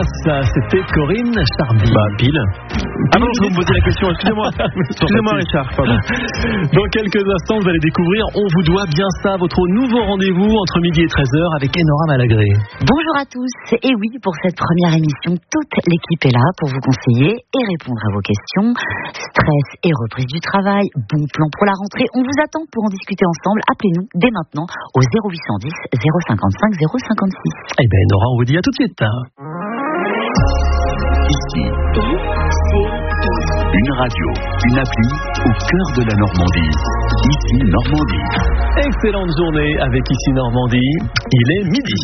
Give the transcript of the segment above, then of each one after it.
Ça, c'était Corinne Charby. Pile. Ah non, je vous me posais la question, excusez-moi. Excusez-moi Richard, pardon. Dans quelques instants, vous allez découvrir On vous doit bien ça, votre nouveau rendez-vous entre midi et 13h avec Enora Malagré. Bonjour à tous. Et oui, pour cette première émission, toute l'équipe est là pour vous conseiller et répondre à vos questions. Stress et reprise du travail, bon plan pour la rentrée. On vous attend pour en discuter ensemble. Appelez-nous dès maintenant au 0810 055 056. Eh bien, Enora, on vous dit à tout de suite. Ici, une radio, une appli au cœur de la Normandie. Ici Normandie. Excellente journée avec Ici Normandie. Il est midi.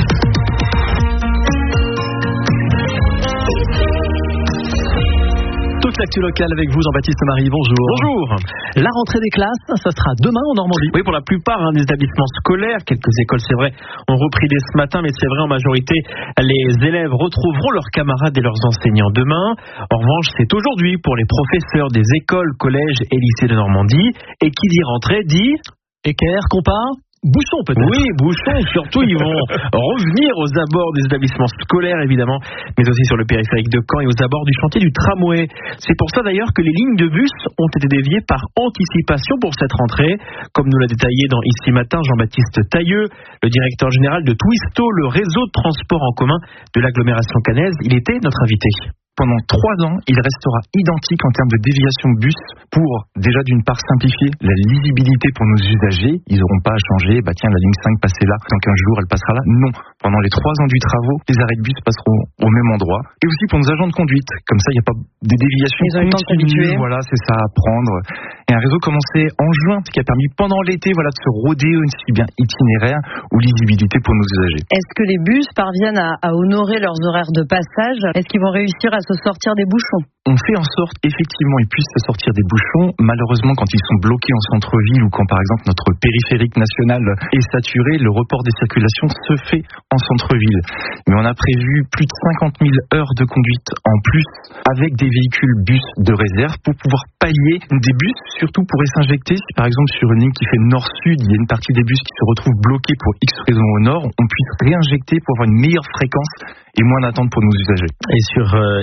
Toute l'actu locale avec vous, Jean-Baptiste Marie, bonjour. Bonjour. La rentrée des classes, ça sera demain en Normandie. Oui, pour la plupart des établissements scolaires, quelques écoles, c'est vrai, ont repris dès ce matin, mais c'est vrai, en majorité, les élèves retrouveront leurs camarades et leurs enseignants demain. En revanche, c'est aujourd'hui pour les professeurs des écoles, collèges et lycées de Normandie. Et qui dit rentrée dit... Équerre, compas, bouchons peut-être. Oui, bouchons, surtout ils vont revenir aux abords des établissements scolaires évidemment, mais aussi sur le périphérique de Caen et aux abords du chantier du tramway. C'est pour ça d'ailleurs que les lignes de bus ont été déviées par anticipation pour cette rentrée, comme nous l'a détaillé dans Ici Matin Jean-Baptiste Tailleux, le directeur général de Twisto, le réseau de transport en commun de l'agglomération caennaise. Il était notre invité. Pendant 3 ans, il restera identique en termes de déviation de bus pour, déjà d'une part, simplifier la lisibilité pour nos usagers. Ils n'auront pas à changer, tiens, la ligne 5 passait là, dans 15 jours, elle passera là. Non. Pendant les 3 ans du travaux, les arrêts de bus passeront au même endroit. Et aussi pour nos agents de conduite. Comme ça, il n'y a pas des déviations continues. Voilà, c'est ça, à prendre. Et un réseau commencé en juin, qui a permis pendant l'été, de se rôder aussi bien itinéraire ou lisibilité pour nos usagers. Est-ce que les bus parviennent à honorer leurs horaires de passage? Est-ce qu'ils vont réussir à se sortir des bouchons? On fait en sorte, effectivement, ils puissent se sortir des bouchons. Malheureusement, quand ils sont bloqués en centre-ville ou quand, par exemple, notre périphérique national est saturé, le report des circulations se fait en centre-ville. Mais on a prévu plus de 50 000 heures de conduite en plus avec des véhicules bus de réserve pour pouvoir pallier des bus, surtout pourraient s'injecter. Si, par exemple, sur une ligne qui fait nord-sud, il y a une partie des bus qui se retrouvent bloqués pour X raisons au nord, on puisse réinjecter pour avoir une meilleure fréquence et moins d'attente pour nos usagers. Et sur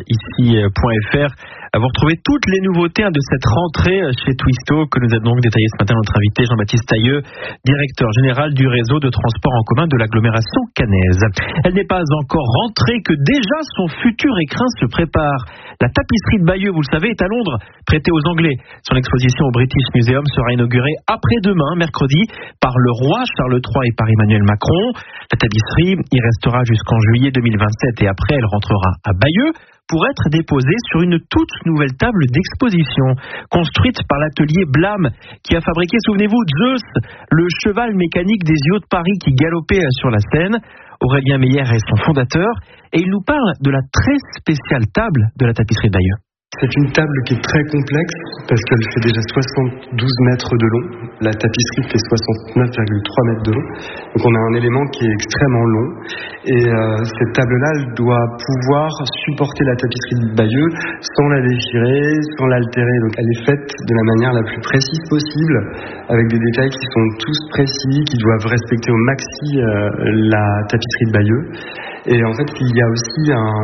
ici.fr, vous retrouvez toutes les nouveautés de cette rentrée chez Twisto que nous a donc détaillé ce matin notre invité Jean-Baptiste Tailleux, directeur général du réseau de transport en commun de l'agglomération caennaise. Elle n'est pas encore rentrée que déjà son futur écrin se prépare. La tapisserie de Bayeux, vous le savez, est à Londres, prêtée aux Anglais. Son exposition au British Museum sera inaugurée après-demain, mercredi, par le roi Charles III et par Emmanuel Macron. La tapisserie y restera jusqu'en juillet 2027 et après elle rentrera à Bayeux pour être déposée sur une toute nouvelle table d'exposition construite par l'atelier Blam qui a fabriqué, souvenez-vous, Zeus, le cheval mécanique des JO de Paris qui galopait sur la scène. Aurélien Meyer est son fondateur et il nous parle de la très spéciale table de la tapisserie de Bayeux. C'est une table qui est très complexe parce qu'elle fait déjà 72 mètres de long. La tapisserie fait 69,3 mètres de long. Donc on a un élément qui est extrêmement long. Et cette table-là, elle doit pouvoir supporter la tapisserie de Bayeux sans la déchirer, sans l'altérer. Donc elle est faite de la manière la plus précise possible, avec des détails qui sont tous précis, qui doivent respecter au maxi la tapisserie de Bayeux. Et en fait, il y a aussi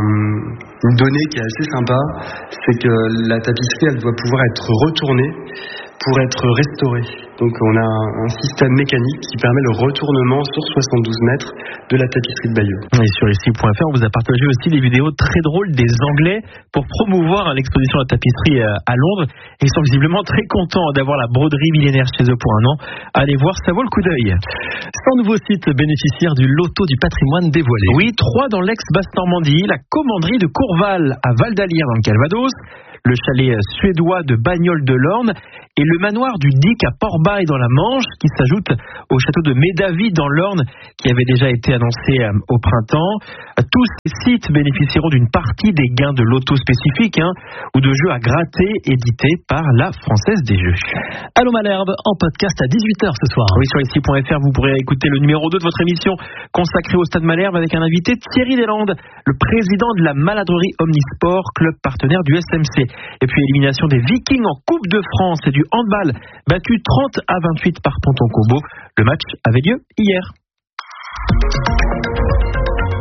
une donnée qui est assez sympa, c'est que la tapisserie, elle doit pouvoir être retournée pour être restaurée. Donc on a un système mécanique qui permet le retournement sur 72 mètres de la tapisserie de Bayeux. Et sur ici.fr, on vous a partagé aussi des vidéos très drôles des Anglais pour promouvoir l'exposition de la tapisserie à Londres. Ils sont visiblement très contents d'avoir la broderie millénaire chez eux pour un an. Allez voir, ça vaut le coup d'œil. 100 nouveaux sites bénéficiaires du loto du patrimoine dévoilé. Oui, 3 dans l'ex-Basse-Normandie, la commanderie de Courval à Val d'Alière dans le Calvados, le chalet suédois de Bagnoles de l'Orne et le manoir du Dic à Port-Bail dans la Manche qui s'ajoute au château de Médavy dans l'Orne qui avait déjà été annoncé au printemps. Tous ces sites bénéficieront d'une partie des gains de loto spécifiques ou de jeux à gratter édités par la Française des Jeux. Allô Malherbe en podcast à 18h ce soir. Oui, sur ici.fr, vous pourrez écouter le numéro 2 de votre émission consacrée au Stade Malherbe avec un invité, Thierry Deslandes, le président de la maladrerie Omnisport, club partenaire du SMC. Et puis élimination des Vikings en Coupe de France et du handball, battu 30-28 par Ponton Combo. Le match avait lieu hier.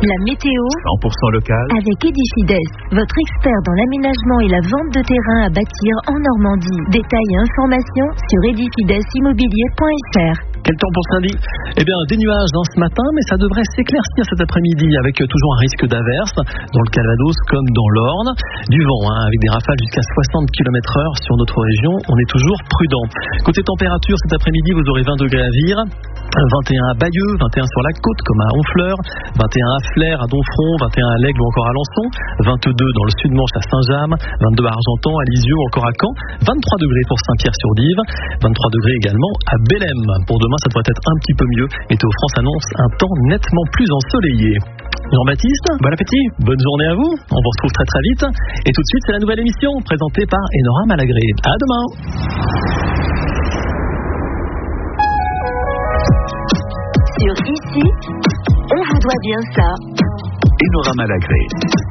La météo 100% local. avec Edifides, votre expert dans l'aménagement et la vente de terrain à bâtir en Normandie. Détails et informations sur edifidesimmobilier.fr. Quel temps pour ce lundi ? Eh bien, des nuages ce matin, mais ça devrait s'éclaircir cet après-midi avec toujours un risque d'averse dans le Calvados comme dans l'Orne. Du vent, avec des rafales jusqu'à 60 km/h sur notre région. On est toujours prudent. Côté température, cet après-midi, vous aurez 20 degrés à Vire, 21 à Bayeux, 21 sur la côte comme à Honfleur, 21 à Flers, à Domfront, 21 à L'Aigle ou encore à Alençon, 22 dans le sud-Manche à Saint-James, 22 à Argentan, à Lisieux ou encore à Caen, 23 degrés pour Saint-Pierre-sur-Dive, 23 degrés également à Bélem. Pour demain, ça devrait être un petit peu mieux. Météo France annonce un temps nettement plus ensoleillé. Jean-Baptiste, bon appétit, bonne journée à vous. On vous retrouve très très vite. Et tout de suite, c'est la nouvelle émission présentée par Enora Malagré. À demain. Sur Ici, on vous doit bien ça. Enora Malagré.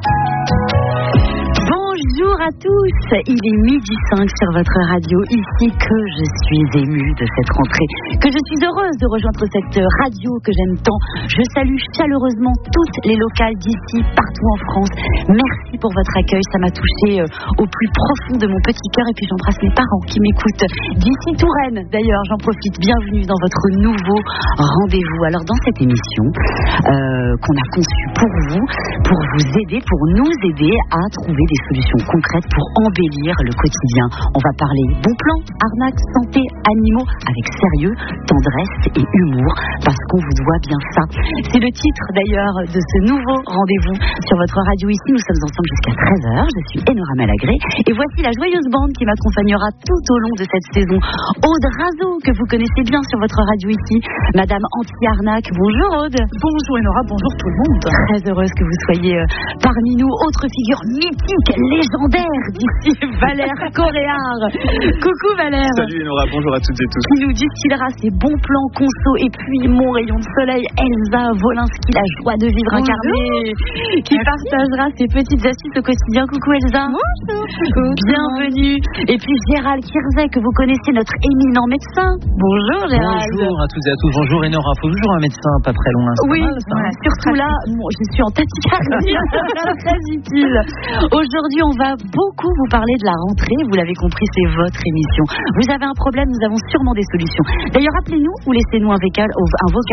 Bonjour à tous, il est 12h05 sur votre radio, ici que je suis émue de cette rentrée, que je suis heureuse de rejoindre cette radio que j'aime tant. Je salue chaleureusement toutes les locales d'ici, partout en France. Merci pour votre accueil, ça m'a touchée au plus profond de mon petit cœur et puis j'embrasse mes parents qui m'écoutent d'ici Touraine. D'ailleurs, j'en profite, bienvenue dans votre nouveau rendez-vous. Alors dans cette émission qu'on a conçue pour vous aider, pour nous aider à trouver des solutions concrètes pour embellir le quotidien. On va parler bon plan, arnaque, santé, animaux avec sérieux, tendresse et humour parce qu'on vous doit bien ça. C'est le titre d'ailleurs de ce nouveau rendez-vous sur votre radio ici. Nous sommes ensemble jusqu'à 13h. Je suis Enora Malagré et voici la joyeuse bande qui m'accompagnera tout au long de cette saison. Aude Razo, que vous connaissez bien sur votre radio ici. Madame Anti-Arnaque. Bonjour Aude. Bonjour Enora, bonjour tout le monde. Très heureuse que vous soyez parmi nous. Autre figure mythique, légendaire d'ici, Valère Coréard. Coucou Valère. Salut Enora, bonjour à toutes et tous. Qui nous distillera ses bons plans conso et puis mon rayon de soleil, Elsa Wolinski, la joie de vivre incarnée, qui partagera ses petites astuces au quotidien. Coucou Elsa. Bonjour. Bienvenue. Et puis Gérald Kirzet, que vous connaissez, notre éminent médecin. Bonjour Gérald. Bonjour à toutes et à tous. Bonjour Enora. Faut toujours un médecin pas très loin. Oui, voilà, surtout là, je suis en tachycardie, très utile. Aujourd'hui, on va beaucoup vous parler de la rentrée. Vous l'avez compris, c'est votre émission. Vous avez un problème, nous avons sûrement des solutions. D'ailleurs, appelez-nous ou laissez-nous un vocal au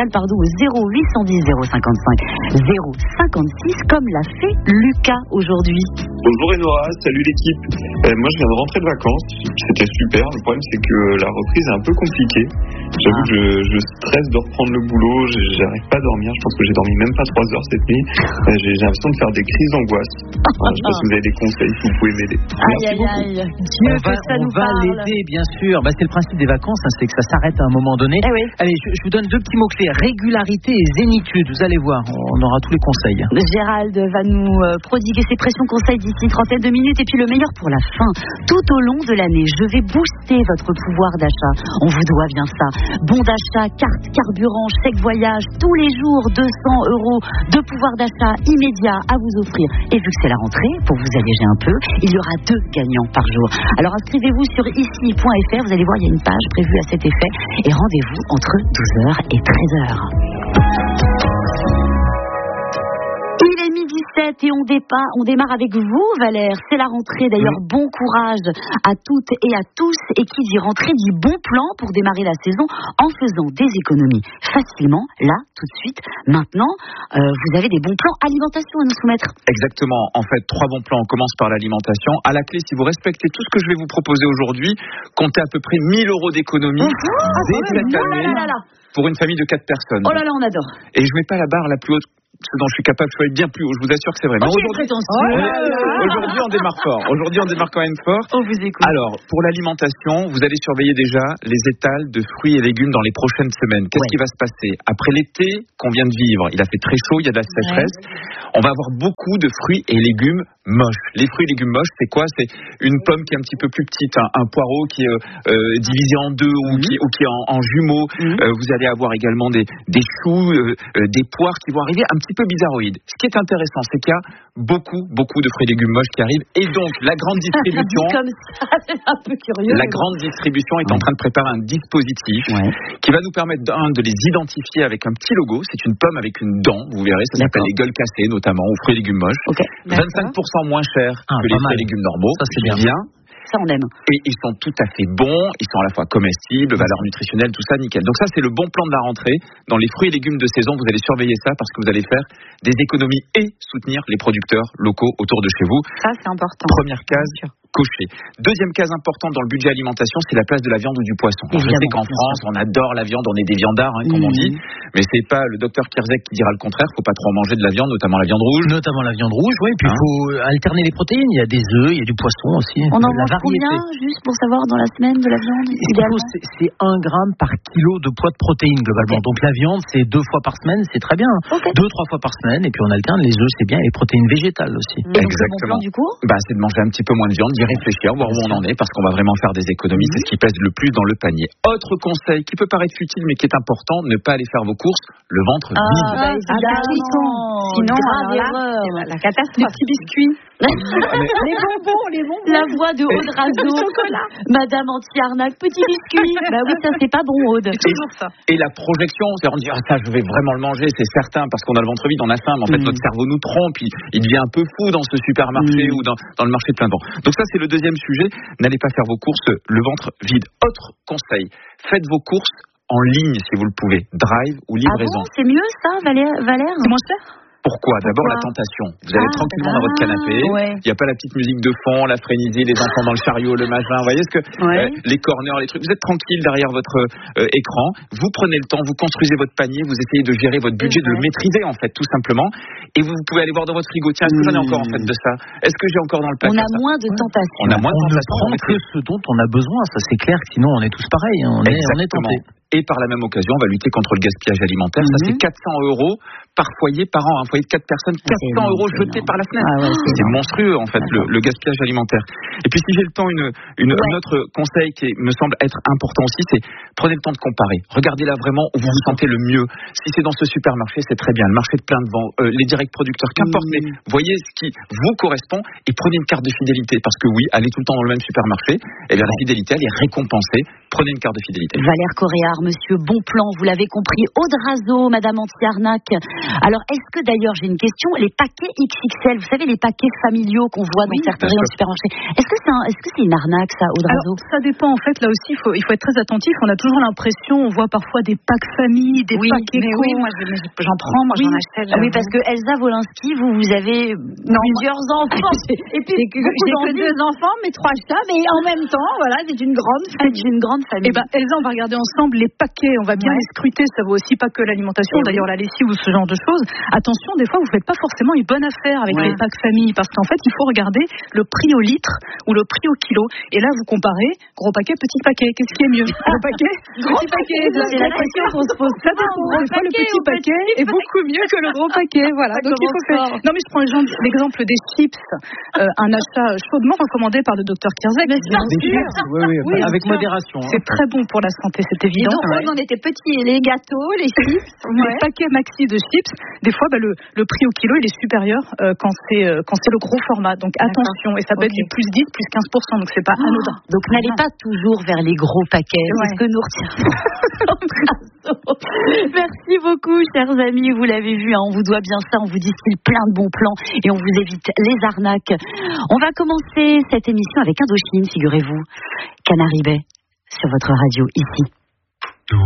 0810 055 056, comme l'a fait Lucas aujourd'hui. Bonjour Enora, salut l'équipe. Moi, je viens de rentrer de vacances. C'était super. Le problème, c'est que la reprise est un peu compliquée. J'avoue que je stresse de reprendre le boulot. J'arrive pas à dormir. Je pense que j'ai dormi même pas 3 heures cette nuit. J'ai l'impression de faire des crises d'angoisse. Voilà, je sais pas si vous avez des conseils, si vous pouvez m'aider. Aïe, Dieu que ça nous va parle. l'aider, bien sûr. C'est le principe des vacances, c'est que ça s'arrête à un moment donné. Eh oui. Allez, je vous donne 2 petits mots-clés. Régularité et zénitude. Vous allez voir, on aura tous les conseils. Gérald va nous prodiguer ses précieux conseils d'ici une trentaine de minutes. Et puis le meilleur pour la fin. Tout au long de l'année, je vais booster votre pouvoir d'achat. On vous doit bien ça. Bon d'achat, carte carburant, chèque voyage, tous les jours 200 € de pouvoir d'achat immédiat à vous offrir. Et vu que c'est la rentrée, pour vous alléger un peu, il y aura 2 gagnants par jour. Alors inscrivez-vous sur ici.fr, vous allez voir, il y a une page prévue à cet effet. Et rendez-vous entre 12h et 13h. Il est 12h17 et on démarre avec vous Valère, c'est la rentrée d'ailleurs, bon courage à toutes et à tous, et qui dit rentrée dit bon plan pour démarrer la saison en faisant des économies facilement, là, tout de suite, maintenant, vous avez des bons plans alimentation à nous soumettre. Exactement, en fait 3 bons plans, on commence par l'alimentation. À la clé, si vous respectez tout ce que je vais vous proposer aujourd'hui, comptez à peu près 1 000 € d'économie dès cette année pour une famille de 4 personnes. Oh là là, on adore. Et je mets pas la barre la plus haute ce dont je suis capable, je peux aller bien plus haut, je vous assure que c'est vrai. Mais aujourd'hui, on démarre fort. Aujourd'hui, on démarre quand même fort. On vous écoute. Alors, pour l'alimentation, vous allez surveiller déjà les étals de fruits et légumes dans les prochaines semaines. Qu'est-ce qui va se passer ? Après l'été qu'on vient de vivre, il a fait très chaud, il y a de la sécheresse. On va avoir beaucoup de fruits et légumes moches. Les fruits et légumes moches, c'est quoi ? C'est une pomme qui est un petit peu plus petite, un poireau qui est divisé en 2 ou qui est en jumeaux. Vous allez avoir également des choux, des poires qui vont arriver un petit peu bizarroïde. Ce qui est intéressant, c'est qu'il y a beaucoup de fruits et légumes moches qui arrivent, et donc la grande distribution, comme ça, c'est un peu curieux. La grande distribution est en train de préparer un dispositif qui va nous permettre de les identifier avec un petit logo. C'est une pomme avec une dent, vous verrez, ça s'appelle les gueules cassées notamment, aux fruits et légumes moches. 25% moins cher que les fruits et légumes normaux. Ça c'est bien. Ça, on aime. Et ils sont tout à fait bons, ils sont à la fois comestibles, valeur nutritionnelle, tout ça, nickel. Donc ça, c'est le bon plan de la rentrée. Dans les fruits et légumes de saison, vous allez surveiller ça parce que vous allez faire des économies et soutenir les producteurs locaux autour de chez vous. Ça, c'est important. Première case cochée. Deuxième case importante dans le budget alimentation, c'est la place de la viande ou du poisson. Alors, je sais qu'en France, on adore la viande, on est des viandards, comme on dit, mais c'est pas le docteur Kierzek qui dira le contraire. Faut pas trop manger de la viande, notamment la viande rouge. Oui, puis il faut alterner les protéines. Il y a des œufs, il y a du poisson aussi. On en mange combien, juste pour savoir, dans la semaine de la viande? C'est 1 gramme par kilo de poids de protéines globalement. Donc la viande, c'est 2 fois par semaine, c'est très bien. 2-3 fois par semaine, et puis on alterne. Les œufs, c'est bien, et les protéines végétales aussi. Exactement. Bon plan, du coup, c'est de manger un petit peu moins de viande, d'y réfléchir, voir où on en est, parce qu'on va vraiment faire des économies. C'est ce qui pèse le plus dans le panier. Autre conseil qui peut paraître futile, mais qui est important, ne pas aller faire le courses le ventre vide. Sinon, la catastrophe. Les petits biscuits. Les bonbons. La voix de Aude Razo. Madame Anti-Arnaque, petit biscuit. Oui, ça, c'est pas bon, Aude. C'est toujours ça. Et la projection, c'est on dit, ça, je vais vraiment le manger, c'est certain, parce qu'on a le ventre vide, on a faim, mais en fait, notre cerveau nous trompe, il devient un peu fou dans ce supermarché ou dans le marché de plein vent. Donc ça, c'est le deuxième sujet. N'allez pas faire vos courses le ventre vide. Autre conseil, faites vos courses en ligne si vous le pouvez. Drive ou livraison. C'est mieux ça, Valère? C'est moins cher? Pourquoi ? D'abord la tentation. Vous allez tranquillement dans votre canapé. Il n'y a pas la petite musique de fond, la frénésie, les enfants dans le chariot, le machin. Vous voyez ce que les corners, les trucs. Vous êtes tranquille derrière votre écran. Vous prenez le temps, vous construisez votre panier, vous essayez de gérer votre budget, de le maîtriser en fait, tout simplement. Et vous pouvez aller voir dans votre frigo. Tiens, est-ce que j'en ai encore en fait de ça ? Est-ce que j'ai encore dans le panier ? On a moins de tentation. On ne prend que ce dont on a besoin. Ça c'est clair. Sinon on est tous pareils. On est tentés. Et par la même occasion, on va lutter contre le gaspillage alimentaire. Ça, c'est 400 € par foyer par an. Un foyer de 4 personnes, 400 € jetés par la fenêtre. C'est monstrueux, en fait, le gaspillage alimentaire. Et puis, si j'ai le temps, un autre conseil qui me semble être important aussi, c'est prenez le temps de comparer. Regardez là vraiment où vous vous sentez le mieux. Si c'est dans ce supermarché, c'est très bien. Le marché de plein de vent, les directs producteurs, qu'importe. Mais voyez ce qui vous correspond et prenez une carte de fidélité. Parce que oui, aller tout le temps dans le même supermarché, la fidélité, elle est récompensée. Prenez une carte de fidélité. Valère Coréard, monsieur Bonplan, vous l'avez compris. Aude Razo, madame Anti-Arnaque. Alors, est-ce que d'ailleurs, j'ai une question, les paquets XXL, vous savez, les paquets familiaux qu'on voit dans certains rayons supermarchés, est-ce que c'est une arnaque, ça, Aude Razo ? Alors, ça dépend, en fait, là aussi, il faut être très attentif. On a toujours l'impression, on voit parfois des packs famille, des paquets mais oui, moi, j'en prends, j'en achète. Oui, parce que Elsa Wolinski, vous avez plusieurs enfants. Et puis, j'ai que 2 enfants, mais 3 chats, mais en même temps, voilà, c'est une grande famille. Elsa, on va regarder ensemble les paquets, on va bien les scruter, ça vaut aussi pas que l'alimentation, d'ailleurs la lessive ou ce genre de choses. Attention, des fois vous faites pas forcément une bonne affaire avec les packs famille, parce qu'en fait il faut regarder le prix au litre ou le prix au kilo, et là vous comparez gros paquet, petit paquet, qu'est-ce qui est mieux? Gros paquet, petit paquet, c'est la question qu'on se pose. Ça dépend, des fois le petit paquet est beaucoup mieux que le gros paquet, voilà. Donc il faut faire. Non mais je prends l'exemple des chips, un achat chaudement recommandé par le docteur Kierzek. Bien sûr, avec modération. C'est très bon pour la santé, c'est évident. Et donc, on était petits, les gâteaux, les chips. Les paquets maxi de chips, des fois, le prix au kilo, il est supérieur quand c'est le gros format. Donc, attention, et ça peut être du plus 10, plus 15%, donc c'est pas anodin. Donc, n'allez pas toujours vers les gros paquets. C'est ce que nous retirons. Merci beaucoup, chers amis. Vous l'avez vu, on vous doit bien ça. On vous distille plein de bons plans et on vous évite les arnaques. On va commencer cette émission avec Indochine, figurez-vous. Canary Bay, sur votre radio, ici.